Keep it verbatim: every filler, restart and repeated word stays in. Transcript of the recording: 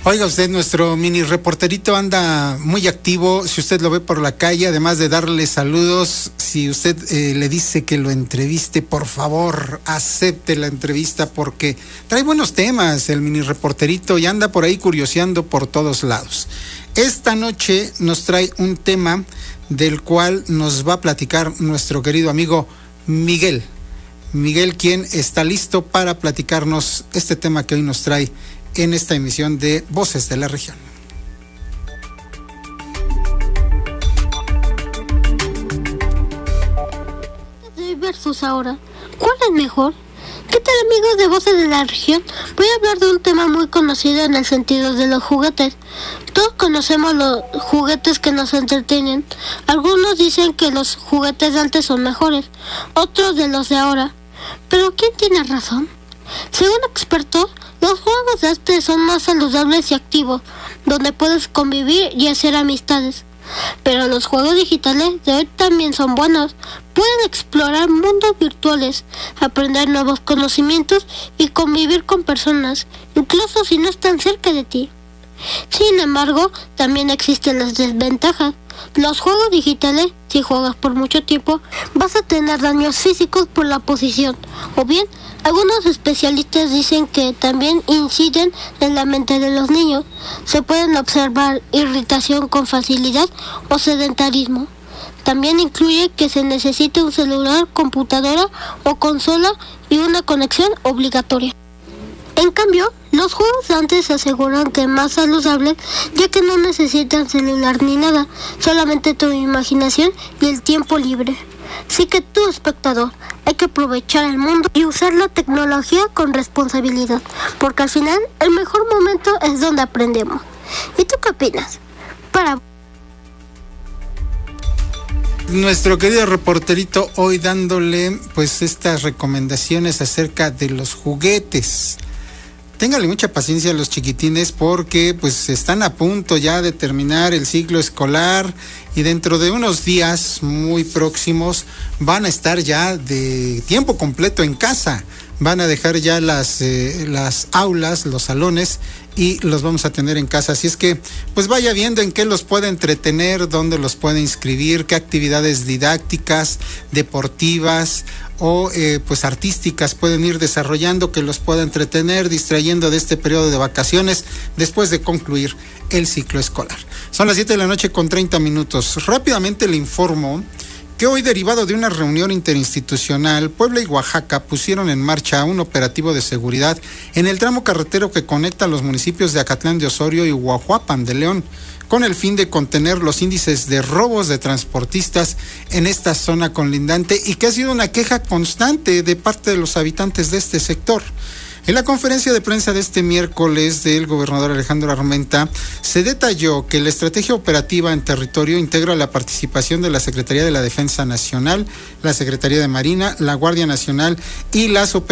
Oiga usted, nuestro mini reporterito anda muy activo. Si usted lo ve por la calle, además de darle saludos, si usted eh, le dice que lo entreviste, por favor, acepte la entrevista porque trae buenos temas el mini reporterito y anda por ahí curioseando por todos lados. Esta noche nos trae un tema del cual nos va a platicar nuestro querido amigo Miguel. Miguel, quien está listo para platicarnos este tema que hoy nos trae en esta emisión de Voces de la Región. Versus ahora, ¿cuál es mejor? ¿Qué tal, amigos de Voces de la Región? Voy a hablar de un tema muy conocido en el sentido de los juguetes. Todos conocemos los juguetes que nos entretienen. Algunos dicen que los juguetes de antes son mejores, otros de los de ahora. Pero ¿quién tiene razón? Según expertos, los juegos de antes son más saludables y activos, donde puedes convivir y hacer amistades. Pero los juegos digitales de hoy también son buenos. Pueden explorar mundos virtuales, aprender nuevos conocimientos y convivir con personas, incluso si no están cerca de ti. Sin embargo, también existen las desventajas. Los juegos digitales, si juegas por mucho tiempo, vas a tener daños físicos por la posición, o bien, algunos especialistas dicen que también inciden en la mente de los niños. Se pueden observar irritación con facilidad o sedentarismo. También incluye que se necesite un celular, computadora o consola y una conexión obligatoria. En cambio, los juegos de antes se aseguran que es más saludable, ya que no necesitan celular ni nada, solamente tu imaginación y el tiempo libre. Así que tú, espectador, hay que aprovechar el mundo y usar la tecnología con responsabilidad, porque al final el mejor momento es donde aprendemos. ¿Y tú qué opinas? Para nuestro querido reporterito hoy dándole pues estas recomendaciones acerca de los juguetes. Ténganle mucha paciencia a los chiquitines porque pues están a punto ya de terminar el ciclo escolar y dentro de unos días muy próximos van a estar ya de tiempo completo en casa. Van a dejar ya las, eh, las aulas, los salones y los vamos a tener en casa. Así es que pues vaya viendo en qué los puede entretener, dónde los puede inscribir, qué actividades didácticas, deportivas o eh, pues artísticas pueden ir desarrollando que los pueda entretener, distrayendo de este periodo de vacaciones después de concluir el ciclo escolar. Son las siete de la noche con treinta minutos. Rápidamente le informo que hoy, derivado de una reunión interinstitucional, Puebla y Oaxaca pusieron en marcha un operativo de seguridad en el tramo carretero que conecta los municipios de Acatlán de Osorio y Huajuapan de León, con el fin de contener los índices de robos de transportistas en esta zona colindante y que ha sido una queja constante de parte de los habitantes de este sector. En la conferencia de prensa de este miércoles del gobernador Alejandro Armenta, se detalló que la estrategia operativa en territorio integra la participación de la Secretaría de la Defensa Nacional, la Secretaría de Marina, la Guardia Nacional y las operaciones